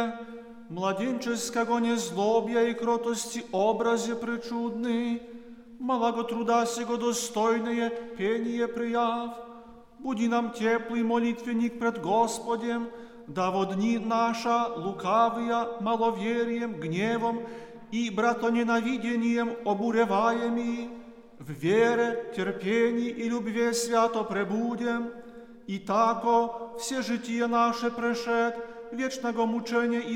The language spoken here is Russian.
Тебе, младенческого незлобия и кротости образе причудный, малого труда сего достойное пение прияв, буди нам теплый молитвенник пред Господем, да во дни наша лукавия маловерием, гневом и братоненавидением обуреваеми, в вере, терпении и любви свято пребудем, и тако все житие наше прешед вечного мучения